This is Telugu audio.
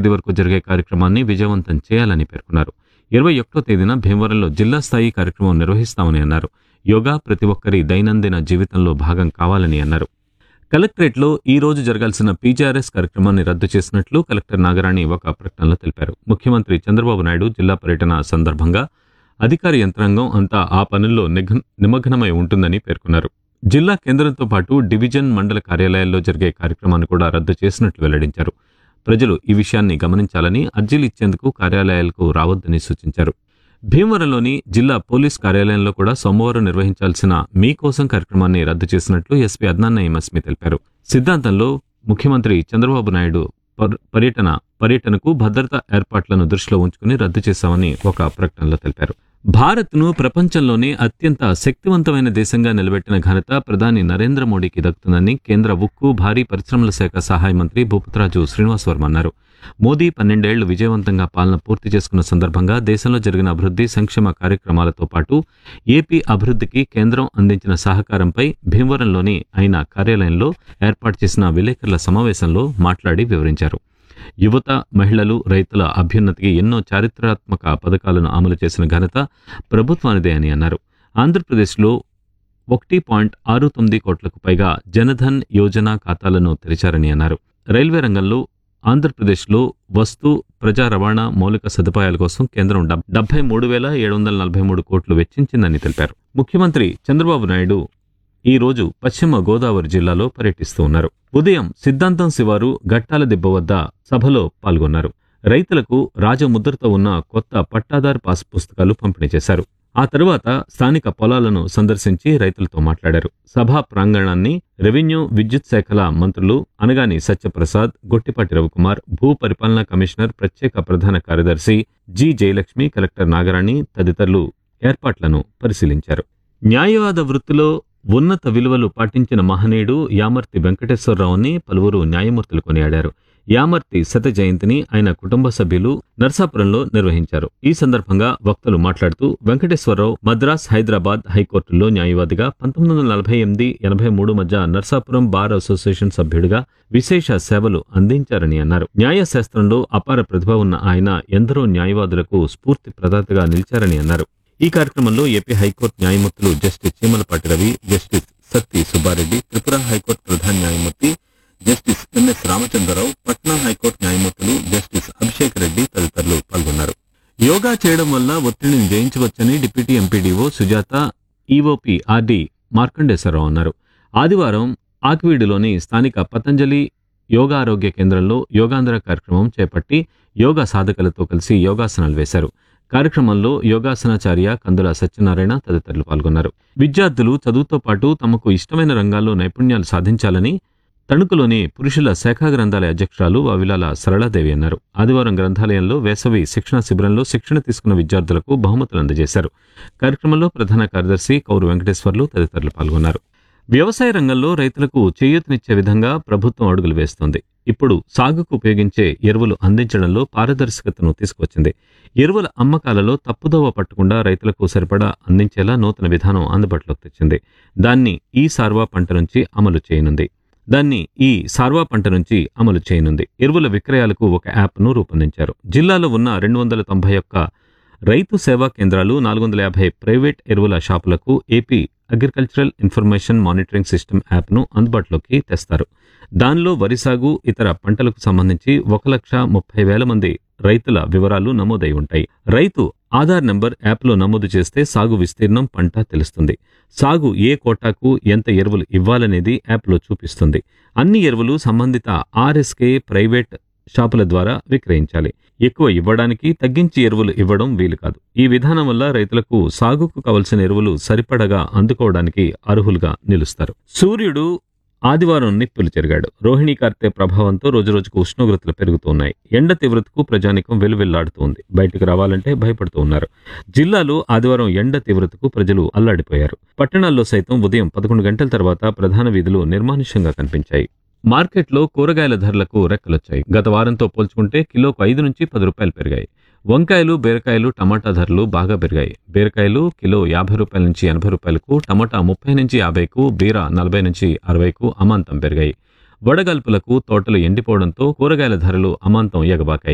తేదీ వరకు జరిగే కార్యక్రమాన్ని విజయవంతం చేయాలని పేర్కొన్నారు. 21వ తేదీన భీమవరంలో జిల్లా స్థాయి కార్యక్రమం నిర్వహిస్తామని అన్నారు. యోగా ప్రతి ఒక్కరి దైనందిన జీవితంలో భాగం కావాలని అన్నారు. కలెక్టరేట్లో ఈ రోజు జరగాల్సిన పీజీఆర్ఎస్ కార్యక్రమాన్ని రద్దు చేసినట్లు కలెక్టర్ నాగరాణి ఒక ప్రకటనలో తెలిపారు. ముఖ్యమంత్రి చంద్రబాబు నాయుడు జిల్లా పర్యటన సందర్భంగా అధికార యంత్రాంగం అంతా ఆ పనుల్లో నిమగ్నమై ఉంటుందని పేర్కొన్నారు. జిల్లా కేంద్రంతో పాటు డివిజన్, మండల కార్యాలయాల్లో జరిగే కార్యక్రమాన్ని కూడా రద్దు చేసినట్లు వెల్లడించారు. ప్రజలు ఈ విషయాన్ని గమనించాలని, అర్జీలు ఇచ్చేందుకు కార్యాలయాలకు రావద్దని సూచించారు. భీమవరంలోని జిల్లా పోలీస్ కార్యాలయంలో కూడా సోమవారం నిర్వహించాల్సిన మీకోసం కార్యక్రమాన్ని రద్దు చేసినట్లు ఎస్పీ అద్నాన్ నయీం అస్మి తెలిపారు. సిద్ధాంతంలో ముఖ్యమంత్రి చంద్రబాబు నాయుడు పర్యటనకు భద్రతా ఏర్పాట్లను దృష్టిలో ఉంచుకుని రద్దు చేశామని ఒక ప్రకటనలో తెలిపారు. భారత్ను ప్రపంచంలోనే అత్యంత శక్తివంతమైన దేశంగా నిలబెట్టిన ఘనత ప్రధాని నరేంద్ర మోడీకి దక్కుతుందని కేంద్ర ఉక్కు, భారీ పరిశ్రమల శాఖ సహాయ మంత్రి భూపతిరాజు శ్రీనివాస్ వర్మ అన్నారు. మోదీ 12 ఏళ్లు విజయవంతంగా పాలన పూర్తి చేసుకున్న సందర్భంగా దేశంలో జరిగిన అభివృద్ధి, సంక్షేమ కార్యక్రమాలతో పాటు ఏపీ అభివృద్ధికి కేంద్రం అందించిన సహకారంపై భీమవరంలోని ఆయన కార్యాలయంలో ఏర్పాటు చేసిన విలేకరుల సమావేశంలో మాట్లాడి వివరించారు. యువత, మహిళలు, రైతుల అభ్యున్నతికి ఎన్నో చారిత్రాత్మక పథకాలను అమలు చేసిన ఘనత ప్రభుత్వానిదే అని అన్నారు. ఆంధ్రప్రదేశ్లో 1.69 కోట్లకు పైగా జనధన్ యోజన ఖాతాలను తెరిచారని అన్నారు. రైల్వే రంగంలో ఆంధ్రప్రదేశ్లో వస్తు, ప్రజా రవాణా మౌలిక సదుపాయాల కోసం కేంద్రం 73,743 కోట్లు వెచ్చించిందని తెలిపారు. ముఖ్యమంత్రి చంద్రబాబు నాయుడు ఈ రోజు పశ్చిమ గోదావరి జిల్లాలో పర్యటిస్తూ ఉన్నారు. ఉదయం సిద్ధాంతం శివారు గట్టాల దిబ్బ వద్ద సభలో పాల్గొన్నారు. రైతులకు రాజముద్రతో ఉన్న కొత్త పట్టాదారు పాస్ పుస్తకాలు పంపిణీ చేశారు. ఆ తరువాత స్థానిక పొలాలను సందర్శించి రైతులతో మాట్లాడారు. సభా ప్రాంగణాన్ని రెవెన్యూ, విద్యుత్ శాఖల మంత్రులు అనగాని సత్యప్రసాద్, గొట్టిపాటి రవికుమార్, భూ పరిపాలనా కమిషనర్ ప్రత్యేక ప్రధాన కార్యదర్శి జి జయలక్ష్మి, కలెక్టర్ నాగరాణి తదితరులు ఏర్పాట్లను పరిశీలించారు. న్యాయవాద వృత్తిలో ఉన్నత విలువలు పాటించిన మహనీయుడు యామర్తి వెంకటేశ్వరరావుని పలువురు న్యాయమూర్తులు కొనియాడారు. యామర్తి శత జయంతిని ఆయన కుటుంబ సభ్యులు నర్సాపురంలో నిర్వహించారు. ఈ సందర్భంగా వక్తలు మాట్లాడుతూ వెంకటేశ్వరరావు మద్రాస్, హైదరాబాద్ హైకోర్టుల్లో న్యాయవాదిగా 1948-83 మధ్య నర్సాపురం బార్ అసోసియేషన్ సభ్యుడిగా విశేష సేవలు అందించారని అన్నారు. న్యాయశాస్త్రంలో అపార ప్రతిభ ఉన్న ఆయన ఎందరో న్యాయవాదులకు స్ఫూర్తి ప్రదాతగా నిలిచారని అన్నారు. ఈ కార్యక్రమంలో ఏపీ హైకోర్టు న్యాయమూర్తులు justice Cheemalapati Ravi, justice Satti Subbareddy, Tripura high court ప్రధాన న్యాయమూర్తి justice MS Ramachandra Rao, Patna high court న్యాయమూర్తులు జస్టిస్ అభిషేక్ రెడ్డి తదితరులు పాల్గొన్నారు. యోగా చేయడం వల్ల ఒత్తిడిని జయించవచ్చని deputy MPDO Sujatha, EOP RD Markandeswara Rao అన్నారు. ఆదివారం ఆకివీడులోని స్థానిక పతంజలి యోగా ఆరోగ్య కేంద్రంలో యోగాంధ్ర కార్యక్రమం చేపట్టి యోగా సాధకులతో కలిసి యోగాసనాలు వేశారు. కార్యక్రమంలో యోగాసనాచార్య కందుల సత్యనారాయణ తదితరులు పాల్గొన్నారు. విద్యార్థులు చదువుతో పాటు తమకు ఇష్టమైన రంగాల్లో నైపుణ్యాలు సాధించాలని తణుకులోని పురుషుల శాఖా గ్రంథాలయ అధ్యక్షురాలు వావిలాల సరళాదేవి అన్నారు. ఆదివారం గ్రంథాలయంలో వేసవి శిక్షణ శిబిరంలో శిక్షణ తీసుకున్న విద్యార్థులకు బహుమతులు అందజేశారు. కార్యక్రమంలో ప్రధాన కార్యదర్శి కౌరు వెంకటేశ్వర్లు తదితరులు పాల్గొన్నారు. వ్యవసాయ రంగంలో రైతులకు చేయూతనిచ్చే విధంగా ప్రభుత్వం అడుగులు వేస్తోంది. ఇప్పుడు సాగుకు ఉపయోగించే ఎరువులు అందించడంలో పారదర్శకతను తీసుకొచ్చింది. ఎరువుల అమ్మకాలలో తప్పుదోవ పట్టకుండా రైతులకు సరిపడా అందించేలా నూతన విధానం అందుబాటులోకి తెచ్చింది. దాన్ని ఈ సార్వా పంట నుంచి అమలు చేయనుంది. ఎరువుల విక్రయాలకు ఒక యాప్ను రూపొందించారు. జిల్లాలో ఉన్న 291 రైతు సేవా కేంద్రాలు, 450 ప్రైవేట్ ఎరువుల షాపులకు AP agricultural information monitoring system యాప్ను అందుబాటులోకి తెస్తారు. దానిలో వరి సాగు, ఇతర పంటలకు సంబంధించి 1,30,000 మంది రైతుల వివరాలు నమోదై ఉంటాయి. రైతు ఆధార్ నంబర్ యాప్లో నమోదు చేస్తే సాగు విస్తీర్ణం, పంట తెలుస్తుంది. సాగు ఏ కోటాకు ఎంత ఎరువులు ఇవ్వాలనేది యాప్లో చూపిస్తుంది. అన్ని ఎరువులు సంబంధిత ఆర్ఎస్కే ప్రైవేట్ షాపుల ద్వారా విక్రయించాలి. ఎక్కువ ఇవ్వడానికి, తగ్గించి ఎరువులు ఇవ్వడం వీలు కాదు. ఈ విధానం వల్ల రైతులకు సాగుకు కావలసిన ఎరువులు సరిపడగా అందుకోవడానికి అర్హులుగా నిలుస్తారు. సూర్యుడు ఆదివారం నిప్పులు చెరిగాడు. రోహిణీ కార్తె ప్రభావంతో రోజురోజుకు ఉష్ణోగ్రతలు పెరుగుతున్నాయి. ఎండ తీవ్రతకు ప్రజానికం వెలువెల్లాడుతూ ఉంది. బయటకు రావాలంటే భయపడుతూ ఉన్నారు. జిల్లాలో ఆదివారం ఎండ తీవ్రతకు ప్రజలు అల్లాడిపోయారు. పట్టణాల్లో సైతం ఉదయం 11 గంటల తర్వాత ప్రధాన వీధులు నిర్మానుష్యంగా కనిపించాయి. మార్కెట్లో కూరగాయల ధరలకు రెక్కలొచ్చాయి. గత వారంతో పోల్చుకుంటే కిలోకు 5 నుంచి 10 రూపాయలు పెరిగాయి. వంకాయలు, బీరకాయలు, టమాటా ధరలు బాగా పెరిగాయి. బీరకాయలు కిలో 50 రూపాయల నుంచి 80 రూపాయలకు, టమాటా 30 నుంచి 50కు, బీర 40 నుంచి 60కు అమాంతం పెరిగాయి. వడగల్పులకు తోటలు ఎండిపోవడంతో కూరగాయల ధరలు అమాంతం ఎగబాకాయి.